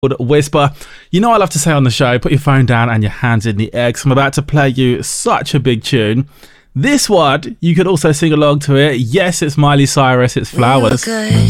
Whisper. You know I love to say on the show, put your phone down and your hands in the air, 'cause I'm about to play you such a big tune. This one, you could also sing along to it. Yes, it's Miley Cyrus, it's Flowers. We were good,